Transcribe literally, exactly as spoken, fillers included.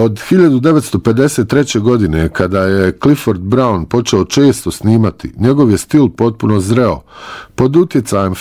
Od hiljadu devetsto pedeset treće. godine, kada je Clifford Brown počeo često snimati, njegov je stil potpuno zreo. Pod utjecajem